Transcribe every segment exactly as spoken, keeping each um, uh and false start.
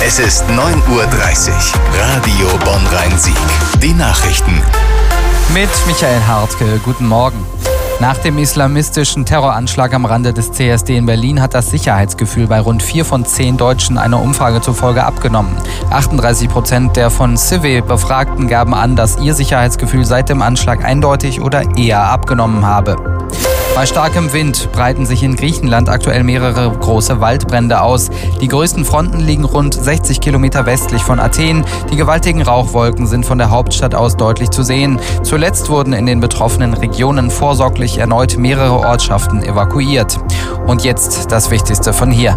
Es ist neun Uhr dreißig. Radio Bonn-Rhein-Sieg. Die Nachrichten. Mit Michael Hartke. Guten Morgen. Nach dem islamistischen Terroranschlag am Rande des C S D in Berlin hat das Sicherheitsgefühl bei rund vier von zehn Deutschen einer Umfrage zufolge abgenommen. achtunddreißig Prozent der von Cive Befragten gaben an, dass ihr Sicherheitsgefühl seit dem Anschlag eindeutig oder eher abgenommen habe. Bei starkem Wind breiten sich in Griechenland aktuell mehrere große Waldbrände aus. Die größten Fronten liegen rund sechzig Kilometer westlich von Athen. Die gewaltigen Rauchwolken sind von der Hauptstadt aus deutlich zu sehen. Zuletzt wurden in den betroffenen Regionen vorsorglich erneut mehrere Ortschaften evakuiert. Und jetzt das Wichtigste von hier.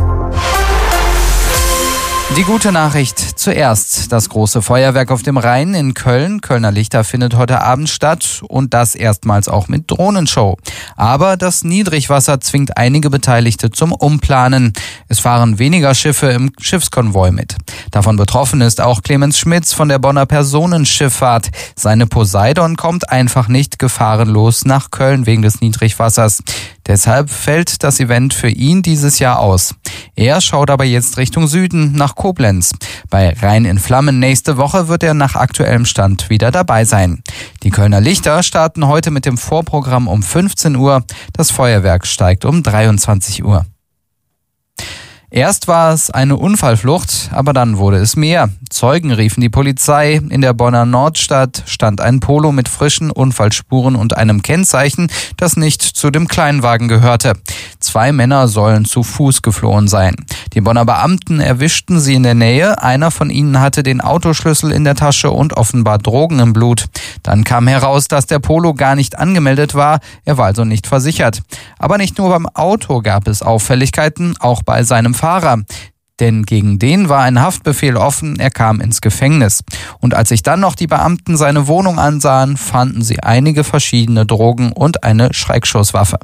Die gute Nachricht zuerst. Das große Feuerwerk auf dem Rhein in Köln, Kölner Lichter, findet heute Abend statt und das erstmals auch mit Drohnenshow. Aber das Niedrigwasser zwingt einige Beteiligte zum Umplanen. Es fahren weniger Schiffe im Schiffskonvoi mit. Davon betroffen ist auch Clemens Schmitz von der Bonner Personenschifffahrt. Seine Poseidon kommt einfach nicht gefahrenlos nach Köln wegen des Niedrigwassers. Deshalb fällt das Event für ihn dieses Jahr aus. Er schaut aber jetzt Richtung Süden, nach Koblenz. Bei Rhein in Flammen nächste Woche wird er nach aktuellem Stand wieder dabei sein. Die Kölner Lichter starten heute mit dem Vorprogramm um fünfzehn Uhr. Das Feuerwerk steigt um dreiundzwanzig Uhr. Erst war es eine Unfallflucht, aber dann wurde es mehr. Zeugen riefen die Polizei. In der Bonner Nordstadt stand ein Polo mit frischen Unfallspuren und einem Kennzeichen, das nicht zu dem Kleinwagen gehörte. Zwei Männer sollen zu Fuß geflohen sein. Die Bonner Beamten erwischten sie in der Nähe. Einer von ihnen hatte den Autoschlüssel in der Tasche und offenbar Drogen im Blut. Dann kam heraus, dass der Polo gar nicht angemeldet war. Er war also nicht versichert. Aber nicht nur beim Auto gab es Auffälligkeiten, auch bei seinem Fahrer. Denn gegen den war ein Haftbefehl offen, er kam ins Gefängnis. Und als sich dann noch die Beamten seine Wohnung ansahen, fanden sie einige verschiedene Drogen und eine Schreckschusswaffe.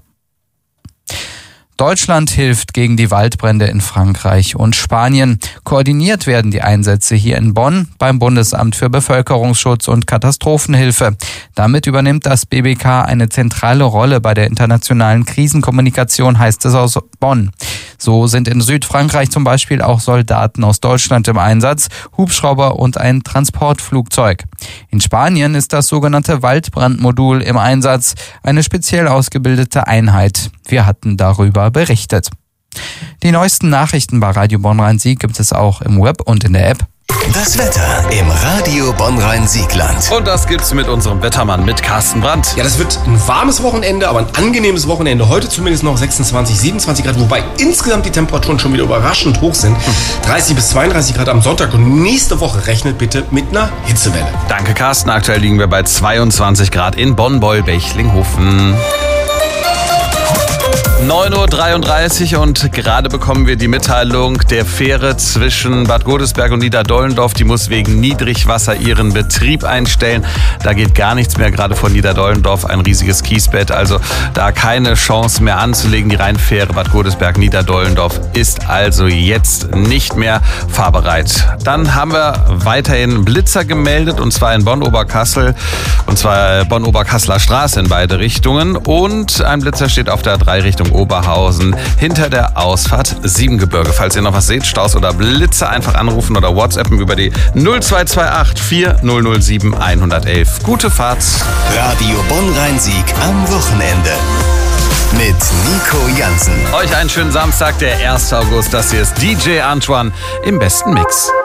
Deutschland hilft gegen die Waldbrände in Frankreich und Spanien. Koordiniert werden die Einsätze hier in Bonn beim Bundesamt für Bevölkerungsschutz und Katastrophenhilfe. Damit übernimmt das B B K eine zentrale Rolle bei der internationalen Krisenkommunikation, heißt es aus Bonn. So sind in Südfrankreich zum Beispiel auch Soldaten aus Deutschland im Einsatz, Hubschrauber und ein Transportflugzeug. In Spanien ist das sogenannte Waldbrandmodul im Einsatz, eine speziell ausgebildete Einheit. Wir hatten darüber berichtet. Die neuesten Nachrichten bei Radio Bonn-Rhein-Sieg gibt es auch im Web und in der App. Das Wetter im Radio Bonn-Rhein-Siegland. Und das gibt's mit unserem Wettermann, mit Carsten Brandt. Ja, das wird ein warmes Wochenende, aber ein angenehmes Wochenende. Heute zumindest noch sechsundzwanzig, siebenundzwanzig Grad, wobei insgesamt die Temperaturen schon wieder überraschend hoch sind. dreißig bis zweiunddreißig Grad am Sonntag und nächste Woche rechnet bitte mit einer Hitzewelle. Danke, Carsten. Aktuell liegen wir bei zweiundzwanzig Grad in Bonn-Beul-Bechlinghofen. neun Uhr dreiunddreißig und gerade bekommen wir die Mitteilung, der Fähre zwischen Bad Godesberg und Niederdollendorf, die muss wegen Niedrigwasser ihren Betrieb einstellen. Da geht gar nichts mehr, gerade von Niederdollendorf ein riesiges Kiesbett, also da keine Chance mehr anzulegen. Die Rheinfähre Bad Godesberg-Niederdollendorf ist also jetzt nicht mehr fahrbereit. Dann haben wir weiterhin Blitzer gemeldet und zwar in Bonn-Oberkassel und zwar Bonn-Oberkasseler Straße in beide Richtungen und ein Blitzer steht auf der A drei Richtung Oberhausen hinter der Ausfahrt Siebengebirge. Falls ihr noch was seht, Staus oder Blitze, einfach anrufen oder WhatsAppen über die null zwei zwei acht vier null null sieben eins eins eins. Gute Fahrt. Radio Bonn-Rhein-Sieg am Wochenende. Mit Nico Jansen. Euch einen schönen Samstag, der ersten August. Das hier ist D J Antoine im besten Mix.